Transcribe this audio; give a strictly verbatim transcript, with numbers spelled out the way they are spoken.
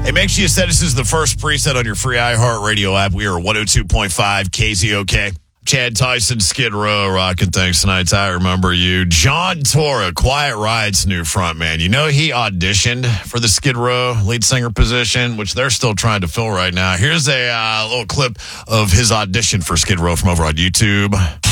Hey, make sure you set this as the first preset on your free iHeartRadio app. We are one oh two point five K Z O K. Chad Tyson, Skid Row, rocking things tonight. I remember you. John Torra, Quiet Riot's new frontman. You know he auditioned for the Skid Row lead singer position, which they're still trying to fill right now. Here's a uh, little clip of his audition for Skid Row from over on YouTube.